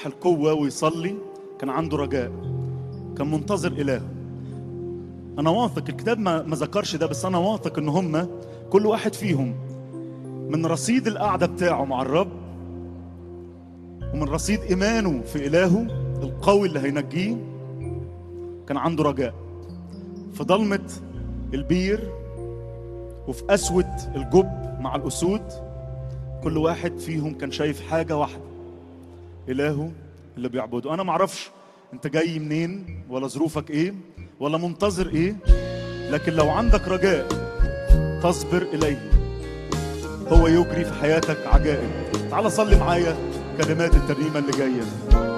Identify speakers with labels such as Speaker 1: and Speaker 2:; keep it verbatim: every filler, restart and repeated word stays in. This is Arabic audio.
Speaker 1: يفتح القوة ويصلي كان عنده رجاء، كان منتظر إله. أنا واثق الكتاب ما ما ذكرش ده، بس أنا واثق إن هم كل واحد فيهم من رصيد القعدة بتاعه مع الرب ومن رصيد إيمانه في إلهه القوي اللي هينجيه كان عنده رجاء. في ضلمة البير وفي قسوة الجب مع الأسود كل واحد فيهم كان شايف حاجة واحدة، إلهه اللي بيعبده. أنا معرفش أنت جاي منين ولا ظروفك إيه ولا منتظر إيه، لكن لو عندك رجاء تصبر إليه هو يجري في حياتك عجائب. تعال صلي معايا كلمات الترنيمة اللي جاية.